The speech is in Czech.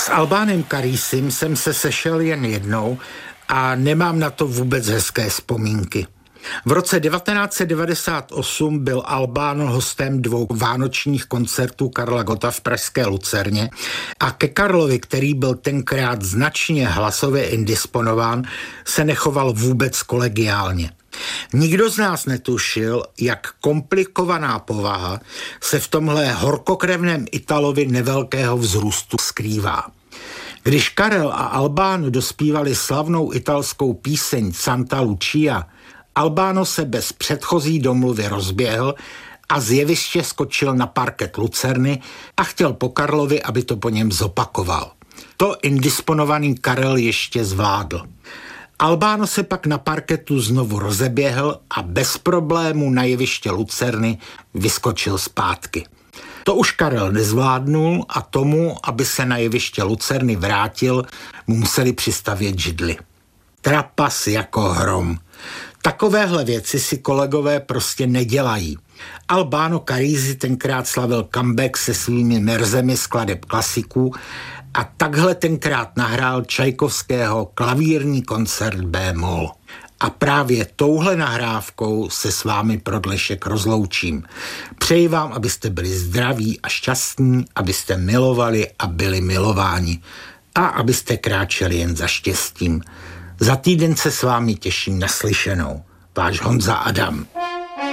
S Albánem Karísim jsem se sešel jen jednou a nemám na to vůbec hezké vzpomínky. V roce 1998 byl Albán hostem 2 vánočních koncertů Karla Gotta v pražské Lucerně a ke Karlovi, který byl tenkrát značně hlasově indisponován, se nechoval vůbec kolegiálně. Nikdo z nás netušil, jak komplikovaná povaha se v tomhle horkokrevném Italovi nevelkého vzrůstu skrývá. Když Karel a Albáno dospívali slavnou italskou píseň Santa Lucia, Albáno se bez předchozí domluvy rozběhl a z jeviště skočil na parket Lucerny a chtěl po Karlovi, aby to po něm zopakoval. To indisponovaný Karel ještě zvládl. Albáno se pak na parketu znovu rozeběhl a bez problému na jeviště Lucerny vyskočil zpátky. To už Karel nezvládnul a tomu, aby se na jeviště Lucerny vrátil, mu museli přistavět židli. Trapas jako hrom. Takovéhle věci si kolegové prostě nedělají. Albáno Karísi tenkrát slavil comeback se svými merzemi skladeb klasiků a takhle tenkrát nahrál Čajkovského klavírní koncert B-moll. A právě touhle nahrávkou se s vámi pro dnešek rozloučím. Přeji vám, abyste byli zdraví a šťastní, abyste milovali a byli milováni a abyste kráčeli jen za štěstím. Za týden se s vámi těším na slyšenou. Váš Honza Adam.